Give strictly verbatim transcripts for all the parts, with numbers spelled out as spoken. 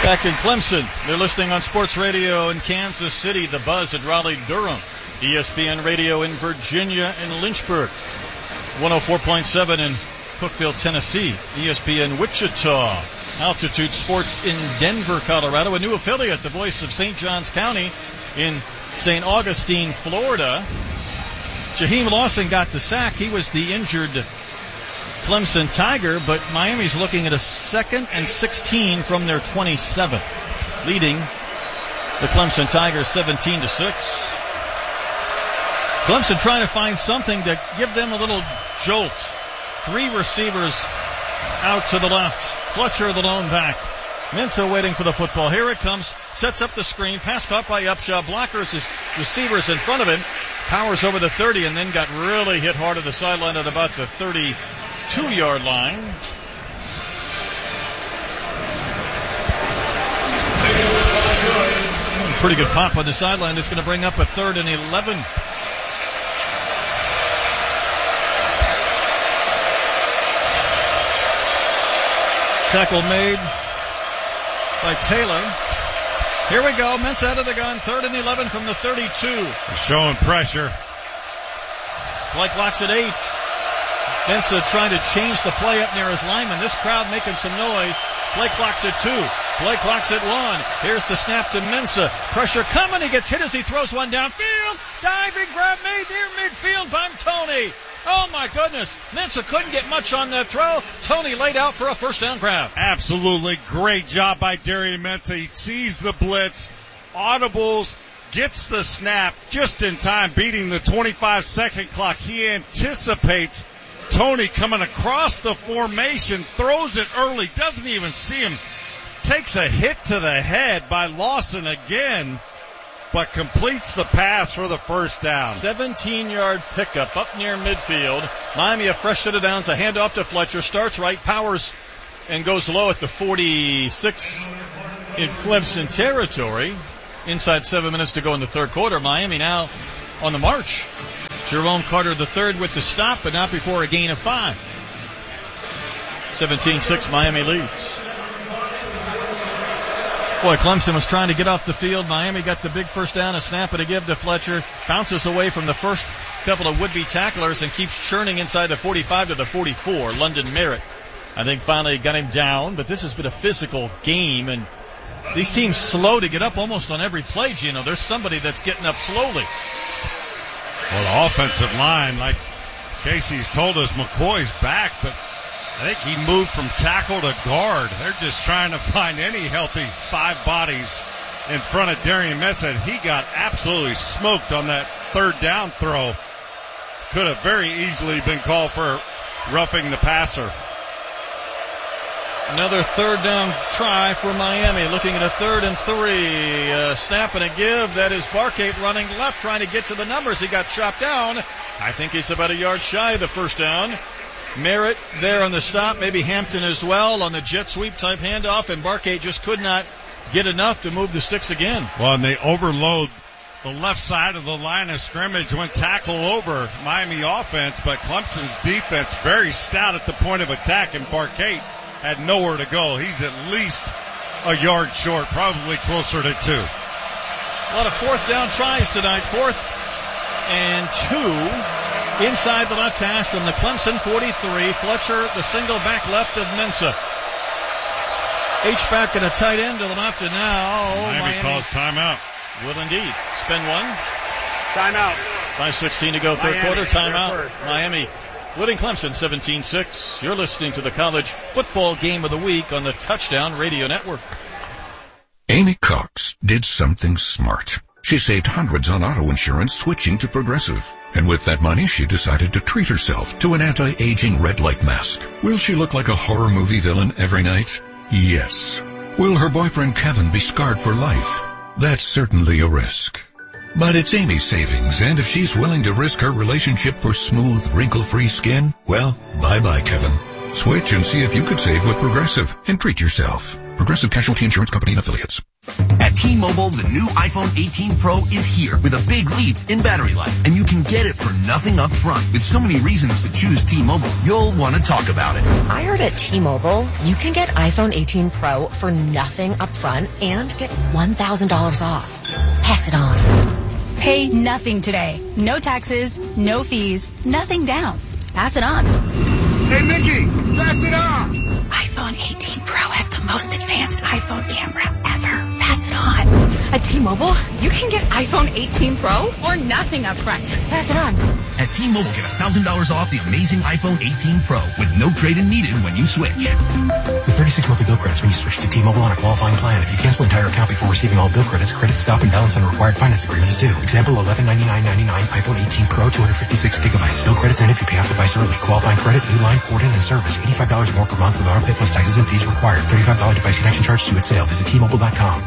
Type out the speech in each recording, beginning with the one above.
Back in Clemson, they're listening on Sports Radio in Kansas City, The Buzz at Raleigh-Durham, E S P N Radio in Virginia and Lynchburg, one oh four point seven in Cookeville, Tennessee, E S P N Wichita, Altitude Sports in Denver, Colorado, a new affiliate, the voice of Saint Johns County in Saint Augustine, Florida. Jaheim Lawson got the sack. He was the injured Clemson Tiger, but Miami's looking at a second and sixteen from their twenty-seven, leading the Clemson Tigers seventeen to six. Clemson trying to find something to give them a little jolt. Three receivers out to the left. Fletcher, the lone back. Mensah waiting for the football. Here it comes. Sets up the screen. Pass caught by Upshaw. Blockers, his receivers in front of him. Powers over the thirty and then got really hit hard at the sideline at about the thirty-two-yard line. Pretty good pop on the sideline. It's going to bring up a third and eleven. Tackle made by Taylor. Here we go. Mensah out of the gun. Third and eleven from the thirty-two. Showing pressure. Play clock's at eight. Mensah trying to change the play up near his lineman. This crowd making some noise. Play clock's at two. Play clock's at one. Here's the snap to Mensah. Pressure coming. He gets hit as he throws one downfield. Diving grab made near midfield by Tony. Oh, my goodness. Mensah couldn't get much on that throw. Tony laid out for a first down grab. Absolutely great job by Darian Mensah. He sees the blitz, audibles, gets the snap just in time, beating the twenty-five second clock. He anticipates Tony coming across the formation, throws it early, doesn't even see him, takes a hit to the head by Lawson again, but completes the pass for the first down. seventeen-yard pickup up near midfield. Miami a fresh set of downs, a handoff to Fletcher, starts right, powers, and goes low at the forty-six in Clemson territory. Inside seven minutes to go in the third quarter. Miami now on the march. Jerome Carter the third with the stop, but not before a gain of five. seventeen six, Miami leads. Boy, Clemson was trying to get off the field. Miami got the big first down, a snap and a give to Fletcher. Bounces away from the first couple of would-be tacklers and keeps churning inside the forty-five to the forty-four. London Merritt, I think, finally got him down, but this has been a physical game, and these teams slow to get up almost on every play, Gino. There's somebody that's getting up slowly. Well, the offensive line, like Casey's told us, McCoy's back, but I think he moved from tackle to guard. They're just trying to find any healthy five bodies in front of Darian Mensah. He got absolutely smoked on that third down throw. Could have very easily been called for roughing the passer. Another third down try for Miami. Looking at a third and three. A snap and a give. That is Barkate running left, trying to get to the numbers. He got chopped down. I think he's about a yard shy of the first down. Merritt there on the stop. Maybe Hampton as well on the jet sweep type handoff. And Barkate just could not get enough to move the sticks again. Well, and they overload the left side of the line of scrimmage when tackle over Miami offense. But Clemson's defense very stout at the point of attack. And Barkate had nowhere to go. He's at least a yard short, probably closer to two. A lot of fourth down tries tonight. Fourth and two inside the left hash from the Clemson forty-three. Fletcher, the single back left of Mensah. H-back and a tight end to the left, and now oh, Miami, Miami calls timeout. Will indeed. Spin one. Timeout. five sixteen to go, third Miami, quarter. Timeout. Miami leading Clemson seventeen six. You're listening to the college football game of the week on the Touchdown Radio Network. Amy Cox did something smart. She saved hundreds on auto insurance switching to Progressive. And with that money, she decided to treat herself to an anti-aging red light mask. Will she look like a horror movie villain every night? Yes. Will her boyfriend Kevin be scarred for life? That's certainly a risk. But it's Amy's savings, and if she's willing to risk her relationship for smooth, wrinkle-free skin, well, bye-bye, Kevin. Switch and see if you could save with Progressive and treat yourself. Progressive Casualty Insurance Company and Affiliates. At T-Mobile, the new iPhone eighteen Pro is here with a big leap in battery life, and you can get it for nothing up front. With so many reasons to choose T-Mobile, you'll want to talk about it. I heard at T-Mobile, you can get iPhone eighteen Pro for nothing up front and get one thousand dollars off. Pass it on. Pay nothing today. No taxes, no fees, nothing down. Pass it on. Hey, Mickey, pass it on. iPhone eighteen Pro has the most advanced iPhone camera ever. Pass it on. At T-Mobile, you can get iPhone eighteen Pro for nothing up front. Pass it on. At T-Mobile, get one thousand dollars off the amazing iPhone eighteen Pro with no trade-in needed when you switch. With thirty-six monthly bill credits when you switch to T-Mobile on a qualifying plan. If you cancel entire account before receiving all bill credits, credit stop and balance on a required finance agreement is due. Example, eleven ninety-nine ninety-nine iPhone eighteen Pro, two hundred fifty-six gigabytes. Bill credits end if you pay off device early. Qualifying credit, new line, port in, and service. eighty-five dollars more per month with auto pay plus taxes and fees required. thirty-five dollars device connection charge due at sale. Visit T Mobile dot com.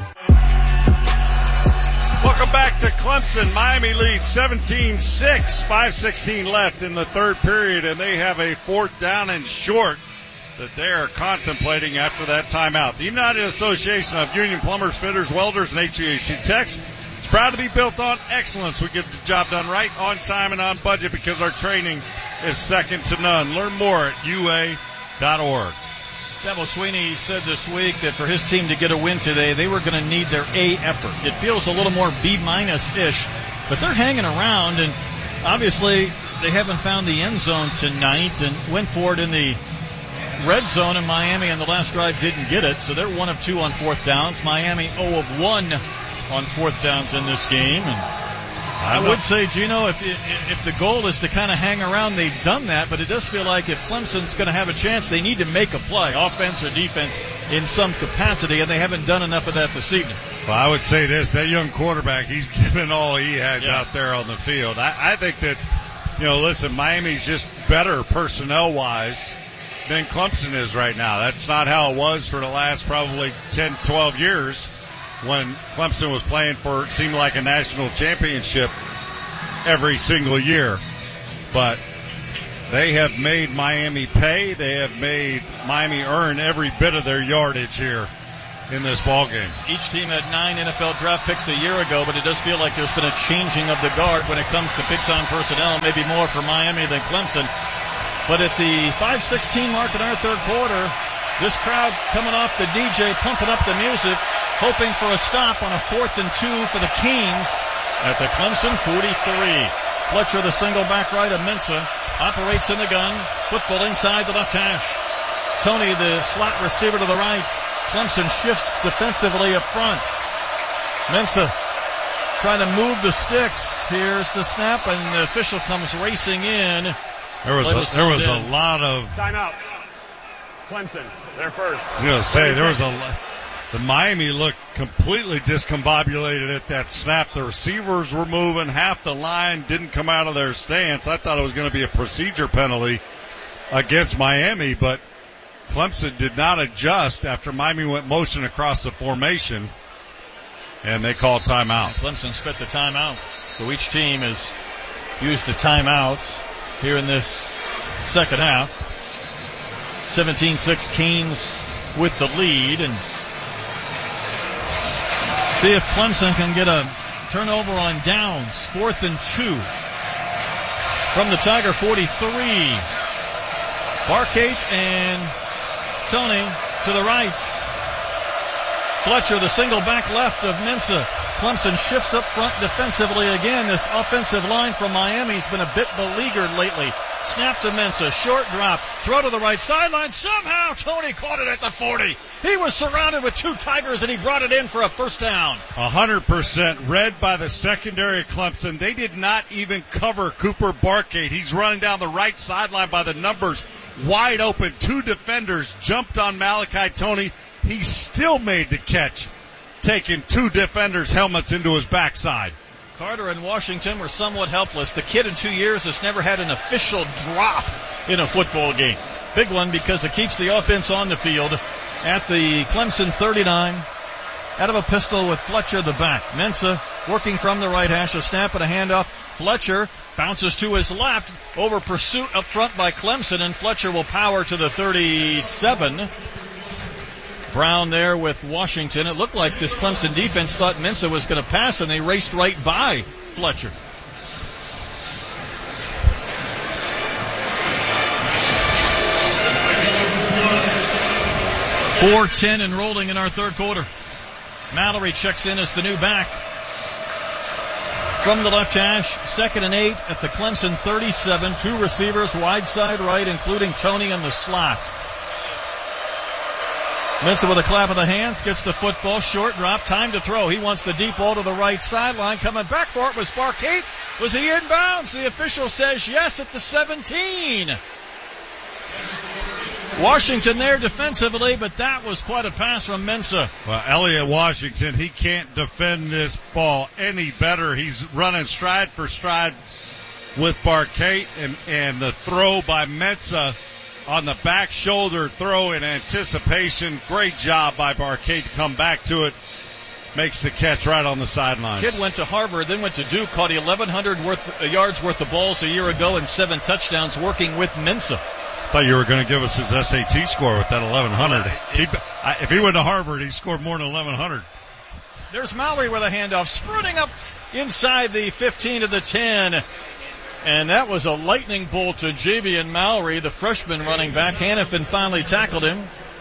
Welcome back to Clemson. Miami leads seventeen six. five sixteen left in the third period, and they have a fourth down and short that they are contemplating after that timeout. The United Association of Union Plumbers, Fitters, Welders, and H V A C Techs is proud to be built on excellence. We get the job done right, on time, and on budget because our training is second to none. Learn more at U A dot org. Dabo Sweeney said this week that for his team to get a win today, they were going to need their A effort. It feels a little more B-minus-ish, but they're hanging around, and obviously they haven't found the end zone tonight and went for it in the red zone, and Miami on the last drive didn't get it, so they're one of two on fourth downs. Miami zero of one on fourth downs in this game, and I would say, Gino, if if the goal is to kind of hang around, they've done that, but it does feel like if Clemson's going to have a chance, they need to make a play, offense or defense, in some capacity, and they haven't done enough of that this evening. Well, I would say this, that young quarterback, he's given all he has yeah. out there on the field. I, I think that, you know, listen, Miami's just better personnel-wise than Clemson is right now. That's not how it was for the last probably ten, twelve years. When Clemson was playing for, it seemed like a national championship every single year. But they have made Miami pay. They have made Miami earn every bit of their yardage here in this ballgame. Each team had nine N F L draft picks a year ago, but it does feel like there's been a changing of the guard when it comes to big-time personnel, maybe more for Miami than Clemson. But at the five sixteen mark in our third quarter, this crowd coming off the D J, pumping up the music, hoping for a stop on a fourth and two for the Canes at the Clemson forty-three. Fletcher, the single back right of Mensah, operates in the gun. Football inside the left hash. Tony, the slot receiver to the right. Clemson shifts defensively up front. Mensah trying to move the sticks. Here's the snap, and the official comes racing in. There was a, there was a lot of timeout. Clemson, they're first. I was going to say, there was a the Miami looked completely discombobulated at that snap. The receivers were moving. Half the line didn't come out of their stance. I thought it was going to be a procedure penalty against Miami, but Clemson did not adjust after Miami went motion across the formation, and they called timeout. Clemson spent the timeout. So each team has used the timeout here in this second half. seventeen six Canes with the lead, and see if Clemson can get a turnover on downs. Fourth and two from the Tiger forty-three. Barkate and Tony to the right. Fletcher, the single back left of Mensah. Clemson shifts up front defensively again. This offensive line from Miami's been a bit beleaguered lately. Snap to Mensah, short drop, throw to the right sideline. Somehow Tony caught it at the forty. He was surrounded with two Tigers, and he brought it in for a first down. A hundred percent read by the secondary of Clemson. They did not even cover Cooper Barkate. He's running down the right sideline by the numbers, wide open. Two defenders jumped on Malachi Tony. He still made the catch, taking two defenders' helmets into his backside. Carter and Washington were somewhat helpless. The kid in two years has never had an official drop in a football game. Big one because it keeps the offense on the field at the Clemson thirty-nine. Out of a pistol with Fletcher the back. Mensah working from the right hash, a snap and a handoff. Fletcher bounces to his left over pursuit up front by Clemson, and Fletcher will power to the thirty-seven. Brown there with Washington. It looked like this Clemson defense thought Mensah was going to pass, and they raced right by Fletcher. four ten and rolling in our third quarter. Mallory checks in as the new back. From the left hash, second and eight at the Clemson thirty-seven. Two receivers wide side right, including Tony in the slot. Mensah with a clap of the hands, gets the football, short drop, time to throw. He wants the deep ball to the right sideline. Coming back for it was Barkate. Was he in bounds? The official says yes at the seventeen. Washington there defensively, but that was quite a pass from Mensah. Well, Elliott Washington, he can't defend this ball any better. He's running stride for stride with Barkate, and, and the throw by Mensah on the back shoulder throw in anticipation. Great job by Barkate to come back to it. Makes the catch right on the sideline. Kid went to Harvard, then went to Duke, caught eleven hundred worth, uh, yards worth of balls a year ago and seven touchdowns working with Mensah. Thought you were going to give us his S A T score with that eleven hundred. He, I, if he went to Harvard, he scored more than eleven hundred. There's Mallory with a handoff, sprinting up inside the fifteen to the ten. And that was a lightning bolt to Javian Mallory, the freshman running back. Hannafin finally tackled him.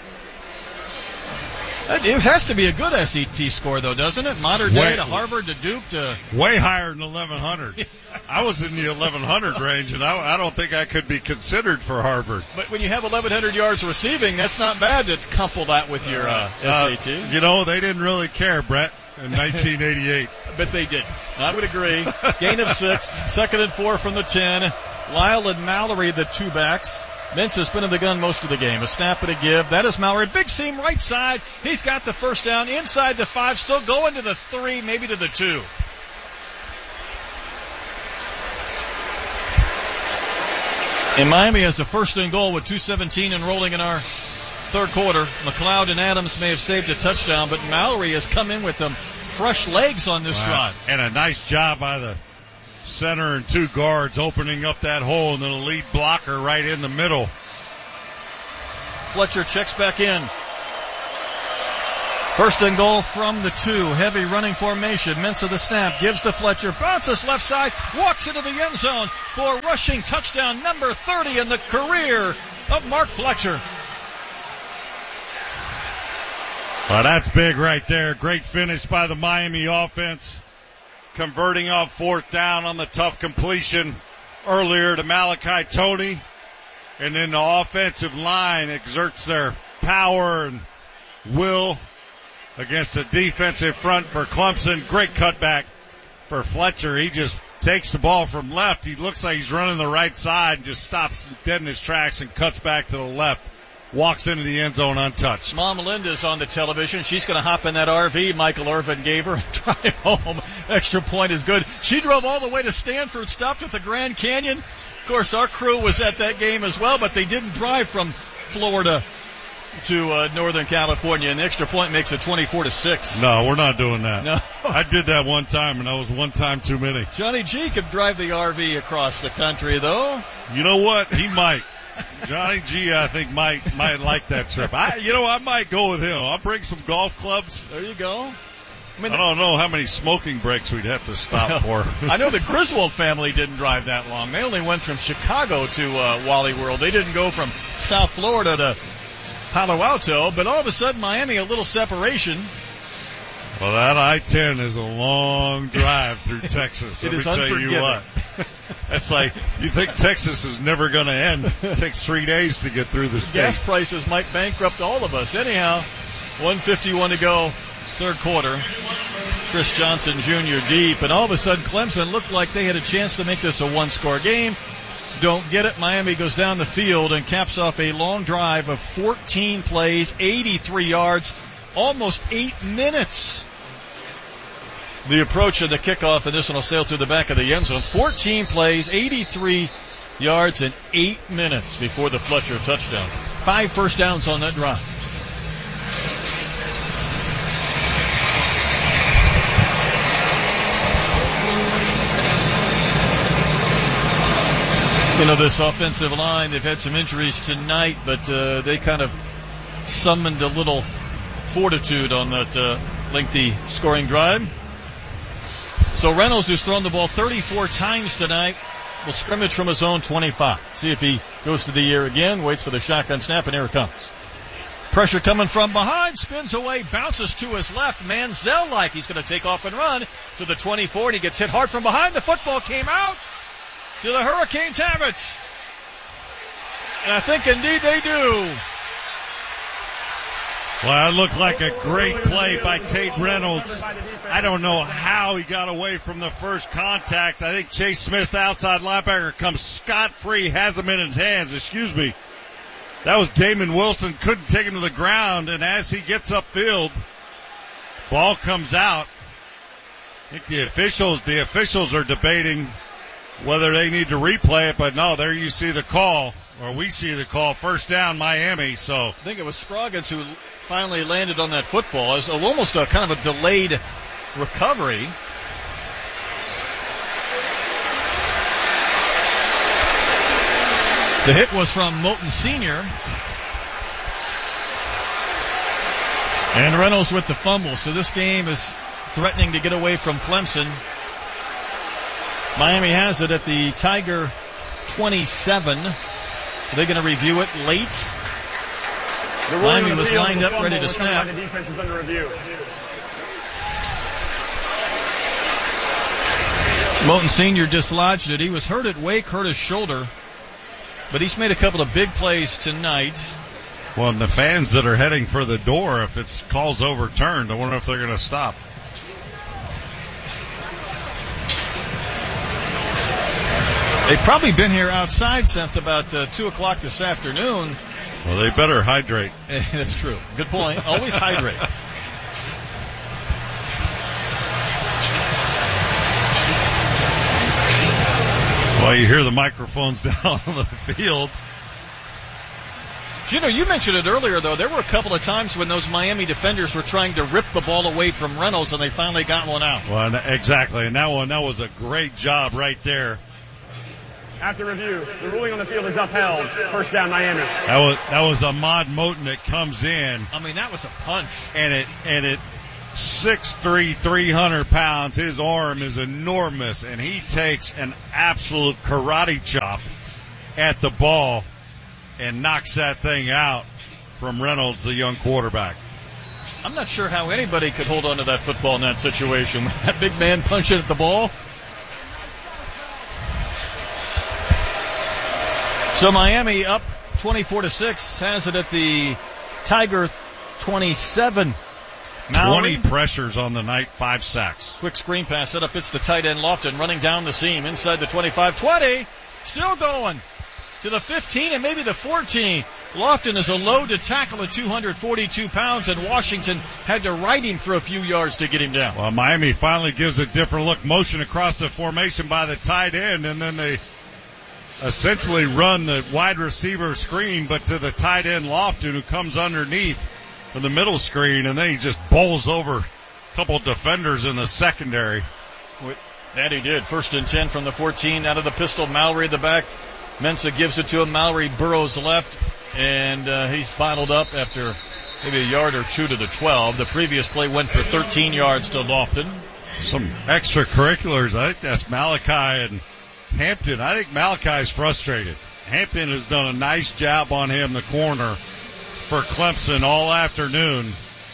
It has to be a good S A T score, though, doesn't it? Modern day way, to Harvard to Duke to... Way higher than eleven hundred. I was in the eleven hundred range, and I, I don't think I could be considered for Harvard. But when you have eleven hundred yards receiving, that's not bad to couple that with your uh, S A T. Uh, you know, they didn't really care, Brett, in nineteen eighty-eight. But they didn't. I would agree. Gain of six, second and four from the ten. Lyle and Mallory, the two backs. Mensah's been in the gun most of the game. A snap and a give. That is Mallory. Big seam right side. He's got the first down inside the five. Still going to the three, maybe to the two. And Miami has the first and goal with two seventeen and rolling in our third quarter. McLeod and Adams may have saved a touchdown, but Mallory has come in with them fresh legs on this wow. drive. And a nice job by the center and two guards opening up that hole, and then a lead blocker right in the middle. Fletcher checks back in. First and goal from the two. Heavy running formation. Mensah the snap. Gives to Fletcher. Bounces left side. Walks into the end zone for rushing touchdown number thirty in the career of Mark Fletcher. Well, that's big right there. Great finish by the Miami offense. Converting off fourth down on the tough completion earlier to Malachi Tony. And then the offensive line exerts their power and will against the defensive front for Clemson. Great cutback for Fletcher. He just takes the ball from left. He looks like he's running the right side and just stops dead in his tracks and cuts back to the left. Walks into the end zone untouched. Mom Linda's on the television. She's going to hop in that R V Michael Irvin gave her. Drive home. Extra point is good. She drove all the way to Stanford, stopped at the Grand Canyon. Of course, our crew was at that game as well, but they didn't drive from Florida to uh, Northern California, and the extra point makes it twenty-four to six. No, we're not doing that. No. I did that one time, and that was one time too many. Johnny G could drive the R V across the country, though. You know what? He might. Johnny G, I think, might might like that trip. I, you know, I might go with him. I'll bring some golf clubs. There you go. I, mean, I don't know how many smoking breaks we'd have to stop for. I know the Griswold family didn't drive that long. They only went from Chicago to uh, Wally World. They didn't go from South Florida to Palo Alto. But all of a sudden, Miami, a little separation. Well, that I ten is a long drive through Texas. It Let is me tell you what. That's like, you think Texas is never going to end. It takes three days to get through the state. Gas prices might bankrupt all of us. Anyhow, one fifty-one to go, third quarter. Chris Johnson Junior deep, and all of a sudden Clemson looked like they had a chance to make this a one-score game. Don't get it. Miami goes down the field and caps off a long drive of fourteen plays, eighty-three yards, almost eight minutes. The approach and the kickoff, and this one will sail through the back of the end zone. fourteen plays, eighty-three yards, and eight minutes before the Fletcher touchdown. Five first downs on that drive. You know, this offensive line, they've had some injuries tonight, but uh, they kind of summoned a little fortitude on that uh, lengthy scoring drive. So Reynolds, who's thrown the ball thirty-four times tonight, will scrimmage from his own twenty-five. See if he goes to the air again, waits for the shotgun snap, and here it comes. Pressure coming from behind, spins away, bounces to his left. Manziel like he's going to take off and run to the twenty-four, and he gets hit hard from behind. The football came out. Do the Hurricanes have it? And I think indeed they do. Well, it looked like a great play by Tate Reynolds. I don't know how he got away from the first contact. I think Chase Smith, outside linebacker, comes scot-free, has him in his hands. Excuse me. That was Damon Wilson. Couldn't take him to the ground, and as he gets upfield, ball comes out. I think the officials, the officials are debating whether they need to replay it, but no, there you see the call, or we see the call. First down, Miami. So I think it was Scroggins who finally landed on that football. It was almost a kind of a delayed recovery. The hit was from Moton Senior And Reynolds with the fumble. So this game is threatening to get away from Clemson. Miami has it at the Tiger twenty-seven. Are they going to review it late? Miami was lined up, ready to snap. The defense is under review. Moton Senior dislodged it. He was hurt at Wake, hurt his shoulder. But he's made a couple of big plays tonight. Well, and the fans that are heading for the door, if it's calls overturned, I wonder if they're going to stop. They've probably been here outside since about uh, two o'clock this afternoon. Well, they better hydrate. That's true. Good point. Always hydrate. Well, you hear the microphones down on the field. Gino, you mentioned it earlier, though. There were a couple of times when those Miami defenders were trying to rip the ball away from Reynolds, and they finally got one out. Well, exactly. And that one, that was a great job right there. After review, the ruling on the field is upheld. First down, Miami. That was that was Ahmad Moton that comes in. I mean, that was a punch. And it and it six three, three hundred pounds. His arm is enormous, and he takes an absolute karate chop at the ball and knocks that thing out from Reynolds, the young quarterback. I'm not sure how anybody could hold on to that football in that situation. That big man punching at the ball. So Miami up twenty-four to six, has it at the Tiger twenty-seven. Mallory, twenty pressures on the night, five sacks. Quick screen pass set up. It's the tight end Lofton running down the seam inside the twenty-five. twenty, still going to the fifteen and maybe the fourteen. Lofton is a load to tackle at two hundred forty-two pounds, and Washington had to ride him for a few yards to get him down. Well, Miami finally gives a different look. Motion across the formation by the tight end, and then they essentially run the wide receiver screen, but to the tight end Lofton, who comes underneath for the middle screen, and then he just bowls over a couple defenders in the secondary. That he did. First and ten from the fourteen, out of the pistol. Mallory at the back. Mensah gives it to him. Mallory burrows left, and uh, he's bottled up after maybe a yard or two to the twelve. The previous play went for thirteen yards to Lofton. Some extracurriculars. I think that's Malachi and Hampton. I think Malachi's frustrated. Hampton has done a nice job on him, the corner, for Clemson all afternoon.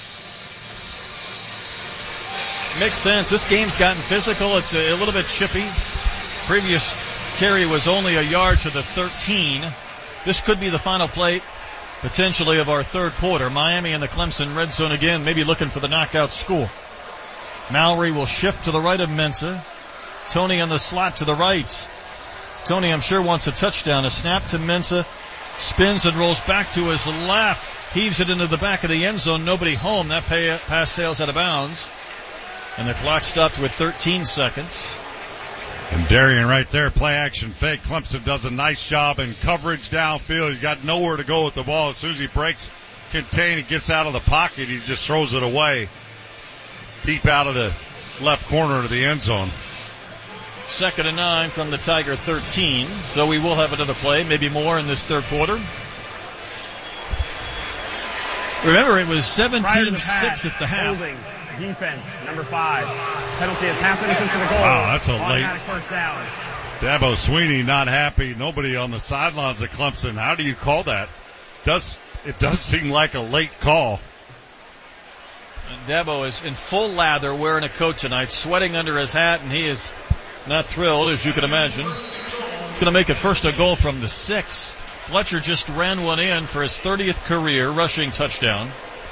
Makes sense. This game's gotten physical. It's a, a little bit chippy. Previous carry was only a yard to the thirteen. This could be the final play, potentially, of our third quarter. Miami in the Clemson red zone again, maybe looking for the knockout score. Mallory will shift to the right of Mensah. Tony on the slot to the right. Tony, I'm sure, wants a touchdown. A snap to Mensah. Spins and rolls back to his left. Heaves it into the back of the end zone. Nobody home. That pay, pass sails out of bounds. And the clock stopped with thirteen seconds. And Darian right there, play action fake. Clemson does a nice job in coverage downfield. He's got nowhere to go with the ball. As soon as he breaks contain, he gets out of the pocket. He just throws it away deep out of the left corner of the end zone. Second and nine from the Tiger thirteen. So we will have another play, maybe more in this third quarter. Remember, it was seventeen six at the half. Holding defense, number five. Penalty has happened since the goal. Wow, that's a late. Automatic first down. Dabo Sweeney not happy. Nobody on the sidelines at Clemson. How do you call that? Does it does seem like a late call. And Dabo is in full lather, wearing a coat tonight, sweating under his hat, and he is not thrilled, as you can imagine. It's going to make it first a goal from the six. Fletcher just ran one in for his thirtieth career rushing touchdown.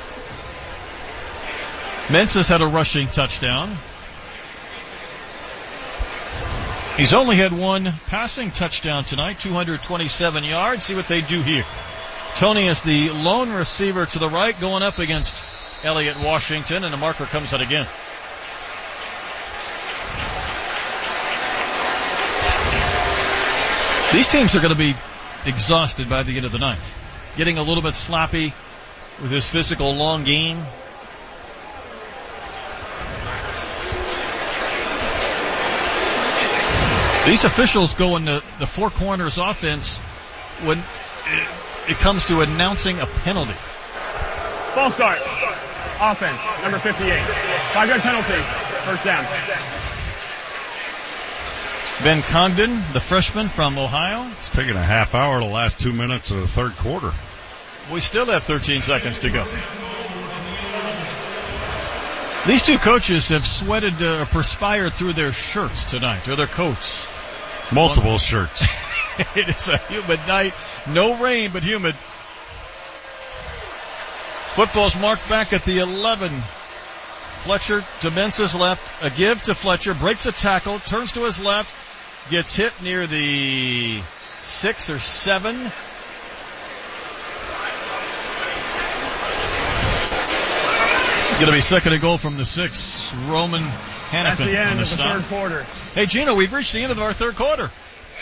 Mensa's had a rushing touchdown. He's only had one passing touchdown tonight, two hundred twenty-seven yards. See what they do here. Tony is the lone receiver to the right, going up against Elliott Washington, and the marker comes out again. These teams are going to be exhausted by the end of the night. Getting a little bit sloppy with this physical long game. These officials go into the four corners offense when it comes to announcing a penalty. Ball start. Offense, number fifty-eight. Five-yard penalty. First down. Ben Congdon, the freshman from Ohio. It's taking a half hour, the last two minutes of the third quarter. We still have thirteen seconds to go. These two coaches have sweated uh, or perspired through their shirts tonight, or their coats. Multiple shirts. It is a humid night. No rain, but humid. Football's marked back at the eleven. Fletcher to Mensa's left. A give to Fletcher. Breaks a tackle. Turns to his left. Gets hit near the six or seven. Going to be second and goal from the six. Roman Hannafin. That's the end on the of the stop. third quarter. Hey, Gino, we've reached the end of our third quarter.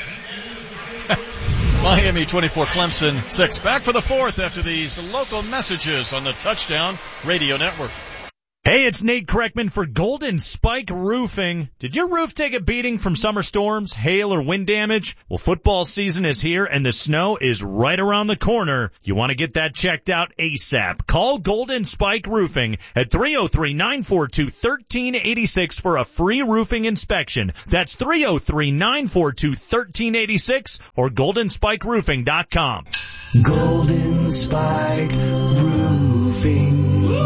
Miami twenty-four, Clemson six. Back for the fourth after these local messages on the Touchdown Radio Network. Hey, it's Nate Kreckman for Golden Spike Roofing. Did your roof take a beating from summer storms, hail, or wind damage? Well, football season is here and the snow is right around the corner. You want to get that checked out ASAP. Call Golden Spike Roofing at three oh three, nine four two, one three eight six for a free roofing inspection. That's three oh three, nine four two, one three eight six or golden spike roofing dot com. Golden Spike Roofing.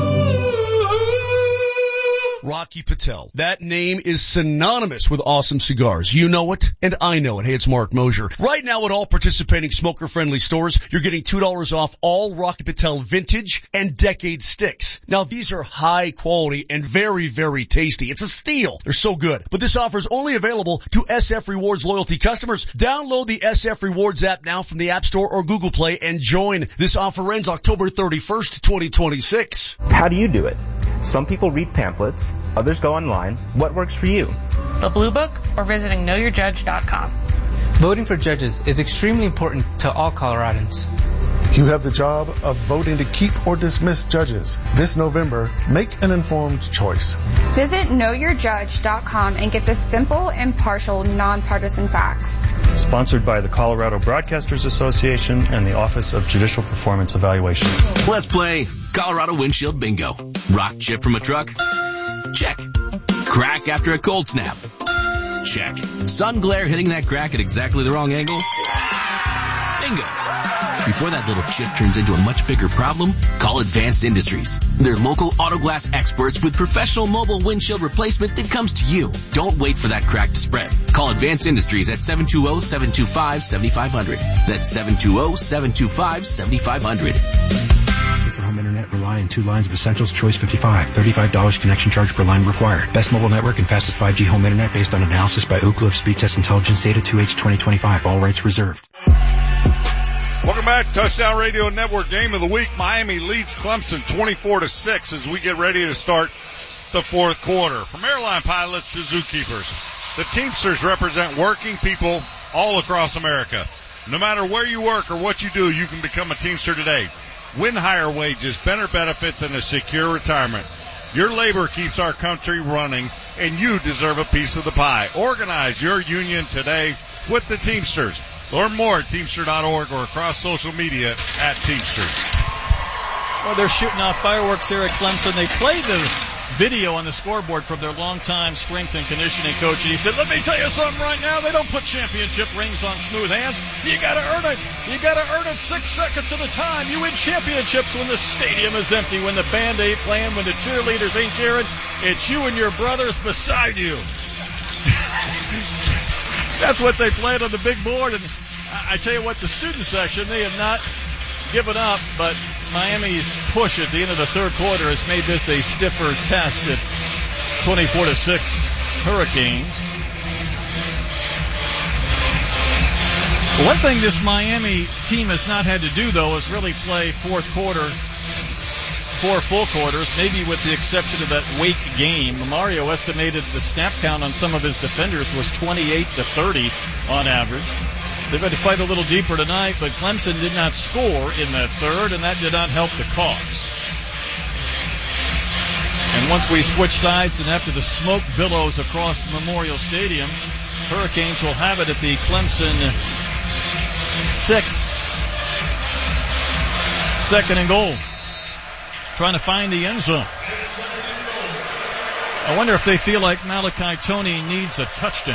Rocky Patel. That name is synonymous with awesome cigars. You know it, and I know it. Hey, it's Mark Mosier. Right now at all participating smoker-friendly stores, you're getting two dollars off all Rocky Patel vintage and decade sticks. Now, these are high quality and very, very tasty. It's a steal. They're so good. But this offer is only available to S F Rewards loyalty customers. Download the S F Rewards app now from the App Store or Google Play and join. This offer ends October thirty-first, twenty twenty-six. How do you do it? Some people read pamphlets, others go online. What works for you? The Blue Book or visiting know your judge dot com. Voting for judges is extremely important to all Coloradans. You have the job of voting to keep or dismiss judges. This November, make an informed choice. Visit know your judge dot com and get the simple, impartial, nonpartisan facts. Sponsored by the Colorado Broadcasters Association and the Office of Judicial Performance Evaluation. Let's play Colorado Windshield Bingo. Rock chip from a truck? Check. Crack after a cold snap? Check. Sun glare hitting that crack at exactly the wrong angle? Bingo. Before that little chip turns into a much bigger problem, call Advanced Industries. They're local auto glass experts with professional mobile windshield replacement that comes to you. Don't wait for that crack to spread. Call Advanced Industries at seven two zero, seven two five, seven five zero zero. That's seven two zero, seven two five, seven five zero zero. For home internet, rely on two lines of Essentials Choice fifty-five. thirty-five dollars connection charge per line required. Best mobile network and fastest five G home internet based on analysis by Oak Cliff Speed Test Intelligence Data two H twenty twenty-five. All rights reserved. Welcome back, Touchdown Radio Network Game of the Week. Miami leads Clemson twenty-four to six as we get ready to start the fourth quarter. From airline pilots to zookeepers, the Teamsters represent working people all across America. No matter where you work or what you do, you can become a Teamster today. Win higher wages, better benefits, and a secure retirement. Your labor keeps our country running, and you deserve a piece of the pie. Organize your union today with the Teamsters. Learn more at teamster dot org or across social media at Teamsters. Well, they're shooting off fireworks here at Clemson. They played the video on the scoreboard from their longtime strength and conditioning coach, and he said, let me tell you something right now, they don't put championship rings on smooth hands. You gotta earn it. You gotta earn it six seconds at a time. You win championships when the stadium is empty, when the band ain't playing, when the cheerleaders ain't cheering. It's you and your brothers beside you. That's what they played on the big board, and I tell you what, the student section, they have not given up, but Miami's push at the end of the third quarter has made this a stiffer test at twenty-four to six Hurricanes. One thing this Miami team has not had to do, though, is really play fourth quarter, four full quarters, maybe with the exception of that Wake game. Mario estimated the snap count on some of his defenders was twenty-eight to thirty on average. They've had to fight a little deeper tonight, but Clemson did not score in that third, and that did not help the cause. And once we switch sides and after the smoke billows across Memorial Stadium, Hurricanes will have it at the Clemson six. Second and goal. Trying to find the end zone. I wonder if they feel like Malachi Toney needs a touchdown.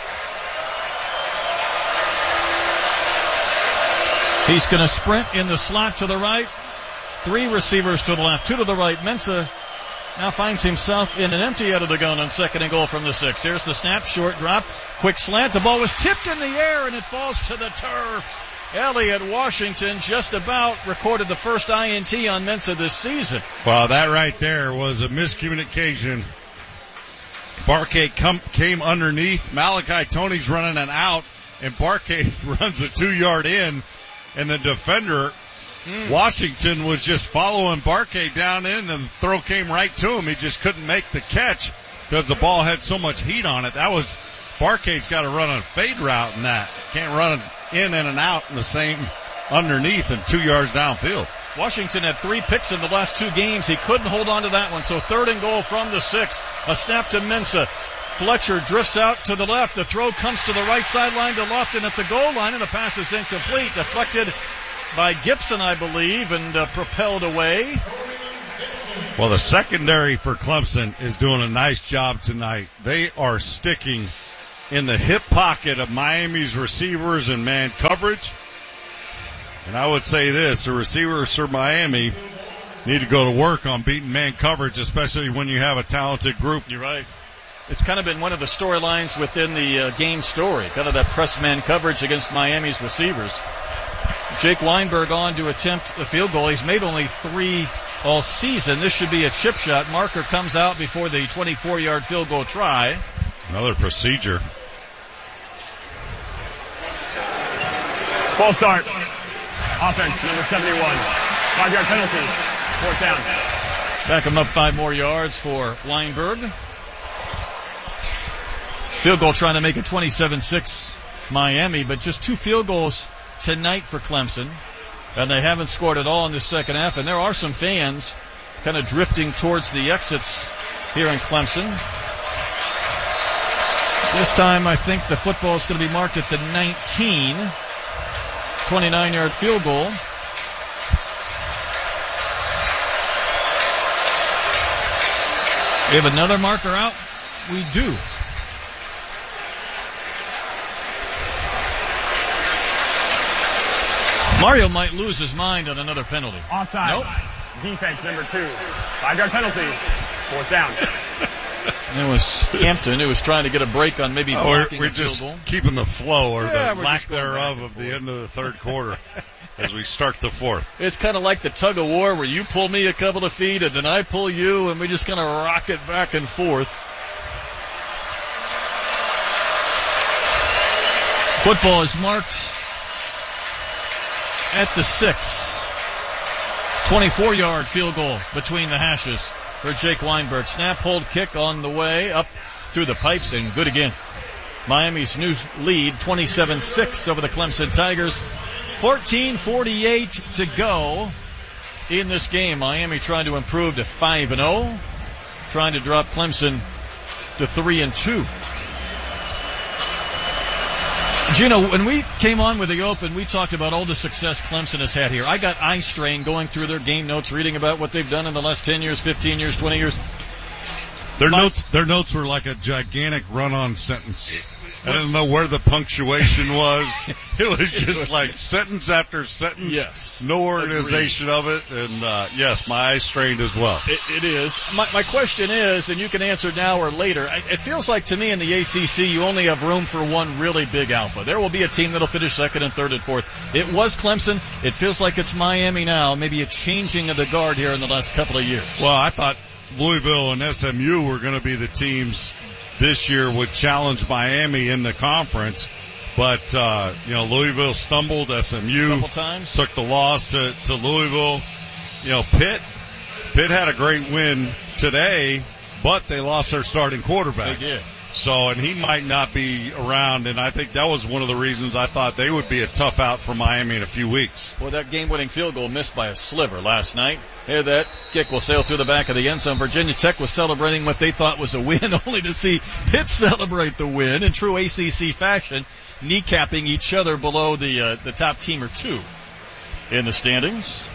He's going to sprint in the slot to the right. Three receivers to the left, two to the right. Mensah now finds himself in an empty out of the gun on second and goal from the six. Here's the snap, short drop, quick slant. The ball was tipped in the air and it falls to the turf. Elliott Washington just about recorded the first I N T on Mensah this season. Well, that right there was a miscommunication. Barkay come, came underneath. Malachi Toney's running an out, and Barkay runs a two-yard in. And the defender, mm. Washington, was just following Barkay down in, and the throw came right to him. He just couldn't make the catch because the ball had so much heat on it. That was, Barkay's got to run a fade route in that. Can't run in and an out in the same underneath and two yards downfield. Washington had three picks in the last two games. He couldn't hold on to that one. So third and goal from the six. A snap to Mensah. Fletcher drifts out to the left. The throw comes to the right sideline to Lofton at the goal line, and the pass is incomplete. Deflected by Gibson, I believe, and uh, propelled away. Well, the secondary for Clemson is doing a nice job tonight. They are sticking in the hip pocket of Miami's receivers and man coverage. And I would say this, the receivers for Miami need to go to work on beating man coverage, especially when you have a talented group. You're right. It's kind of been one of the storylines within the uh, game story, kind of that press man coverage against Miami's receivers. Jake Weinberg on to attempt a field goal. He's made only three all season. This should be a chip shot. Marker comes out before the twenty-four-yard field goal try. Another procedure. Ball start. Offense, number seventy-one. Five-yard penalty. Fourth down. Back him up five more yards for Weinberg. Field goal trying to make it twenty-seven six Miami, but just two field goals tonight for Clemson. And they haven't scored at all in the second half. And there are some fans kind of drifting towards the exits here in Clemson. This time I think the football is going to be marked at the nineteen. twenty-nine-yard field goal. We have another marker out. We do. Mario might lose his mind on another penalty. Offside. Nope. Defense number two. Five-yard penalty. Fourth down. It was Hampton who was trying to get a break on maybe oh, blocking we're, we're a field just goal. Keeping the flow or yeah, the lack thereof of the end of the third quarter as we start the fourth. It's kind of like the tug of war where you pull me a couple of feet and then I pull you and we just kind of rock it back and forth. Football is marked at the six. twenty-four-yard field goal between the hashes for Jake Weinberg. Snap, hold, kick on the way up through the pipes and good again. Miami's new lead, twenty-seven six over the Clemson Tigers. fourteen forty-eight to go in this game. Miami trying to improve to five and oh, trying to drop Clemson to three and two. Gino, when we came on with the Open, we talked about all the success Clemson has had here. I got eye strain going through their game notes, reading about what they've done in the last ten years, fifteen years, twenty years. Their My, notes, their notes were like a gigantic run-on sentence. I didn't know where the punctuation was. It was just like sentence after sentence. Yes. No organization Agreed. of it. And, uh, yes, my eyes strained as well. It, it is. My, my question is, and you can answer now or later, it feels like to me in the A C C you only have room for one really big alpha. There will be a team that'll finish second and third and fourth. It was Clemson. It feels like it's Miami now. Maybe a changing of the guard here in the last couple of years. Well, I thought Louisville and S M U were going to be the teams this year would challenge Miami in the conference, but uh, you know, Louisville stumbled. S M U a couple times took the loss to, to Louisville. You know, Pitt Pitt had a great win today, but they lost their starting quarterback. They did. So, and he might not be around, and I think that was one of the reasons I thought they would be a tough out for Miami in a few weeks. Well, that game-winning field goal missed by a sliver last night. Here, that kick will sail through the back of the end zone. Virginia Tech was celebrating what they thought was a win, only to see Pitt celebrate the win in true A C C fashion, kneecapping each other below the uh, the top team or two in the standings.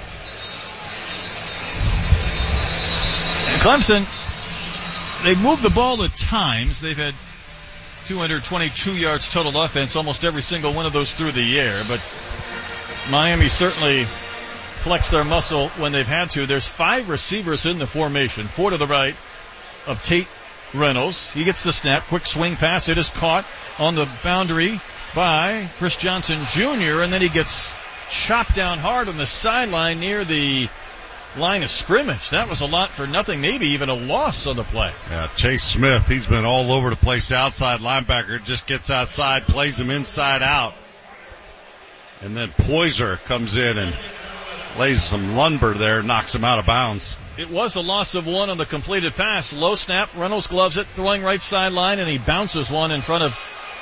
And Clemson, they've moved the ball at times. They've had two hundred twenty-two yards total offense, almost every single one of those through the air. But Miami certainly flexed their muscle when they've had to. There's five receivers in the formation. Four to the right of Tate Reynolds. He gets the snap. Quick swing pass. It is caught on the boundary by Chris Johnson Junior And then he gets chopped down hard on the sideline near the line of scrimmage. That was a lot for nothing, maybe even a loss on the play. Yeah, Chase Smith, he's been all over the place. Outside linebacker just gets outside, plays him inside out. And then Poyser comes in and lays some lumber there, knocks him out of bounds. It was a loss of one on the completed pass. Low snap, Reynolds gloves it, throwing right sideline, and he bounces one in front of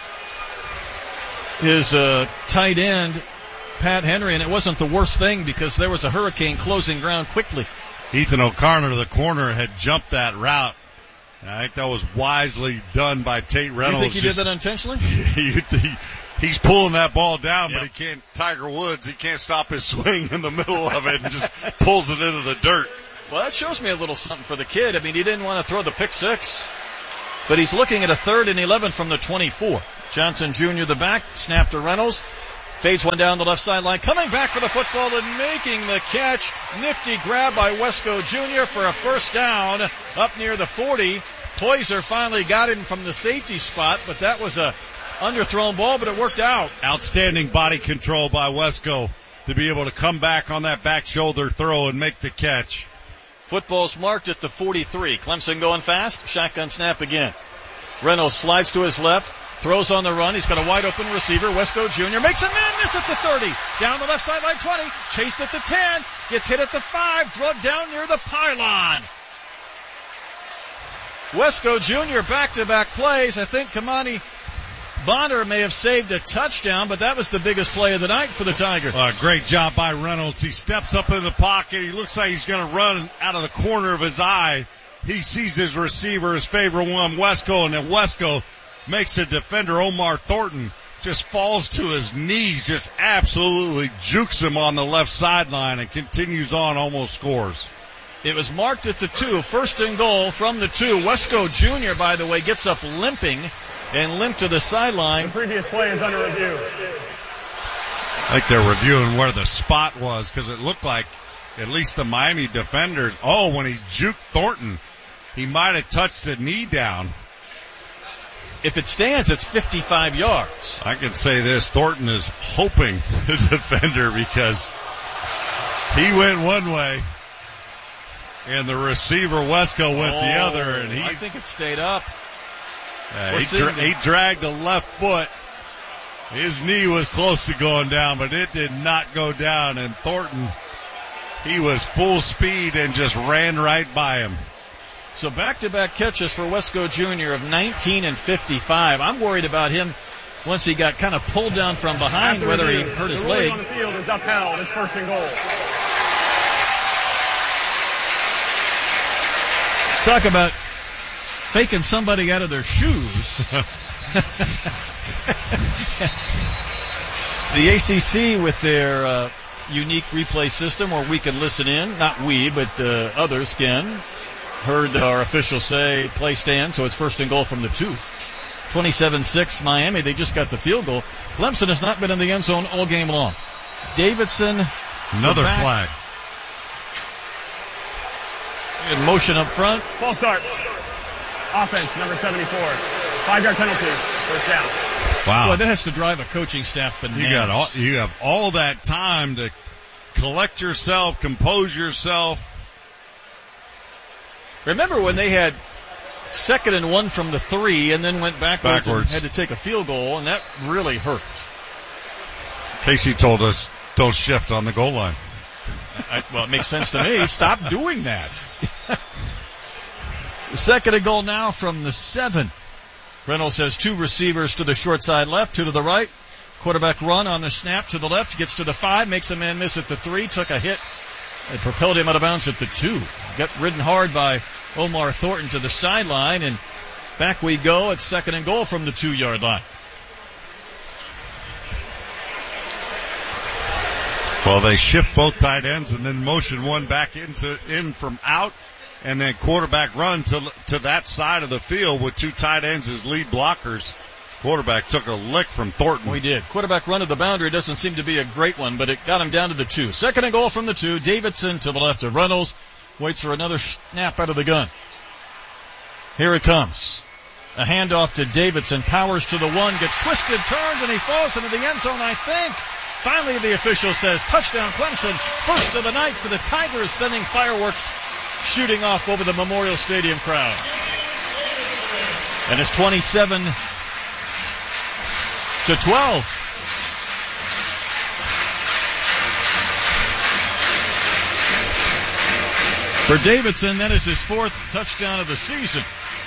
his uh, tight end, Pat Henry, and it wasn't the worst thing because there was a hurricane closing ground quickly. Ethan O'Connor, the corner, had jumped that route. And I think that was wisely done by Tate Reynolds. You think he Just, did that intentionally? he, he, he's pulling that ball down, yep. But he can't, Tiger Woods, he can't stop his swing in the middle of it and just pulls it into the dirt. Well, that shows me a little something for the kid. I mean, he didn't want to throw the pick six, but he's looking at a third and eleven from the twenty-four. Johnson Junior the back, snap to Reynolds. Fades one down the left sideline, coming back for the football and making the catch. Nifty grab by Wesco Junior for a first down up near the forty. Poyser finally got him from the safety spot, but that was a underthrown ball, but it worked out. Outstanding body control by Wesco to be able to come back on that back shoulder throw and make the catch. Football's marked at the forty-three. Clemson going fast. Shotgun snap again. Reynolds slides to his left. Throws on the run. He's got a wide open receiver. Wesco Junior makes a man miss at the thirty. Down the left sideline twenty. Chased at the ten. Gets hit at the five. Drugged down near the pylon. Wesco Junior back-to-back plays. I think Kamani Bonner may have saved a touchdown, but that was the biggest play of the night for the Tigers. Uh, great job by Reynolds. He steps up in the pocket. He looks like he's going to run out of the corner of his eye. He sees his receiver, his favorite one, Wesco, and then Wesco makes the defender, Omar Thornton, just falls to his knees, just absolutely jukes him on the left sideline and continues on, almost scores. It was marked at the two, first and goal from the two. Wesco Junior, by the way, gets up limping and limped to the sideline. The previous play is under review. I think they're reviewing where the spot was because it looked like at least the Miami defenders, oh, when he juked Thornton, he might have touched a knee down. If it stands, it's fifty-five yards. I can say this, Thornton is hoping the defender because he went one way and the receiver Wesco went oh, the other. And he, I think it stayed up. Uh, he, dra- he dragged the left foot. His knee was close to going down, but it did not go down. And Thornton, he was full speed and just ran right by him. So back-to-back catches for Wesco Junior of nineteen and fifty-five. I'm worried about him once he got kind of pulled down from behind, After whether the, he hurt his the leg. on the field is upheld. It's first and goal. Talk about faking somebody out of their shoes. The A C C with their uh, unique replay system where we can listen in, not we, but uh, others can, heard our official say play stand, so it's first and goal from the two. twenty-seven six Miami, they just got the field goal. Clemson has not been in the end zone all game long. Davidson. Another flag. In motion up front. False start. Offense, number seventy-four. Five-yard penalty. First down. Wow. Boy, that has to drive a coaching staff bananas. You got all, you have all that time to collect yourself, compose yourself. Remember when they had second and one from the three and then went backwards, backwards. and had to take a field goal, and that really hurt. Casey told us, don't shift on the goal line. I, well, it makes sense to me. Stop doing that. Second and goal now from the seven. Reynolds has two receivers to the short side left, two to the right. Quarterback run on the snap to the left, gets to the five, makes a man miss at the three, took a hit. It propelled him out of bounds at the two. Got ridden hard by Omar Thornton to the sideline, and back we go at second and goal from the two-yard line. Well, they shift both tight ends and then motion one back into in from out, and then quarterback run to to that side of the field with two tight ends as lead blockers. Quarterback took a lick from Thornton. We did. Quarterback run to the boundary doesn't seem to be a great one, but it got him down to the two. Second and goal from the two. Davidson to the left of Reynolds. Waits for another snap out of the gun. Here it comes. A handoff to Davidson. Powers to the one. Gets twisted, turns, and he falls into the end zone, I think. Finally, the official says touchdown Clemson. First of the night for the Tigers, sending fireworks shooting off over the Memorial Stadium crowd. And it's twenty-seven to twelve. For Davidson, that is his fourth touchdown of the season.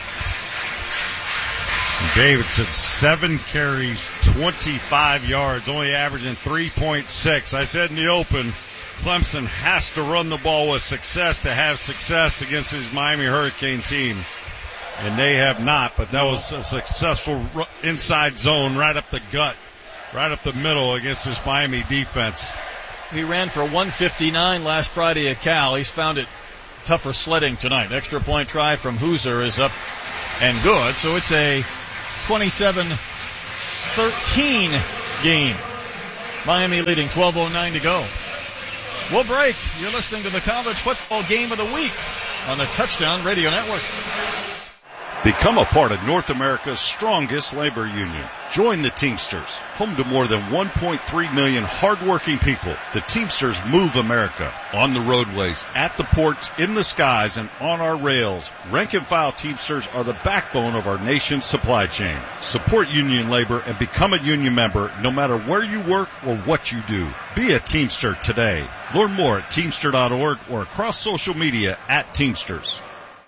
Davidson, seven carries, twenty-five yards, only averaging three point six. I said in the open, Clemson has to run the ball with success to have success against his Miami Hurricane team. And they have not, but that was a successful inside zone right up the gut, right up the middle against this Miami defense. He ran for one fifty-nine last Friday at Cal. He's found it tougher sledding tonight. Extra point try from Hooser is up and good, so it's a twenty-seven thirteen game. Miami leading, twelve oh nine to go. We'll break. You're listening to the College Football Game of the Week on the Touchdown Radio Network. Become a part of North America's strongest labor union. Join the Teamsters, home to more than one point three million hardworking people. The Teamsters move America on the roadways, at the ports, in the skies, and on our rails. Rank and file Teamsters are the backbone of our nation's supply chain. Support union labor and become a union member no matter where you work or what you do. Be a Teamster today. Learn more at teamster dot org or across social media at Teamsters.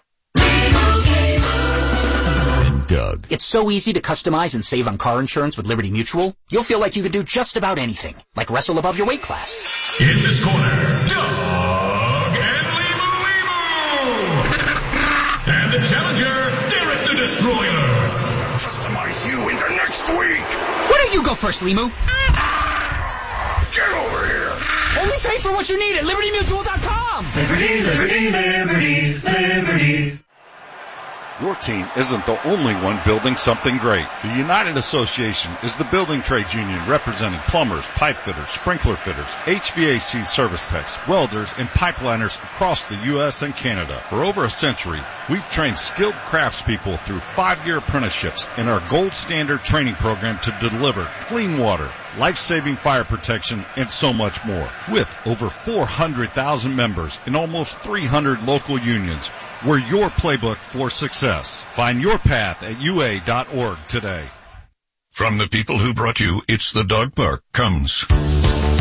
Doug. It's so easy to customize and save on car insurance with Liberty Mutual. You'll feel like you could do just about anything, like wrestle above your weight class. In this corner, Doug and Limu Limu. And the challenger, Derek the Destroyer. Customize you into next week. Why don't you go first, Limu? Get over here. Only pay for what you need at liberty mutual dot com. Liberty, liberty, liberty, liberty. Your team isn't the only one building something great. The United Association is the building trades union representing plumbers, pipe fitters, sprinkler fitters, H V A C service techs, welders, and pipeliners across the U S and Canada. For over a century, we've trained skilled craftspeople through five-year apprenticeships in our gold standard training program to deliver clean water, life-saving fire protection, and so much more. With over four hundred thousand members and almost three hundred local unions, we're your playbook for success. Find your path at U A dot org today. From the people who brought you It's the Dog Park comes